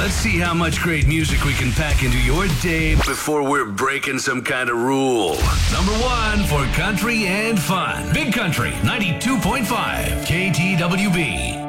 Let's see how much great music we can pack into your day before we're breaking some kind of rule. Number 1 for country and fun. Big Country 92.5 KTWB.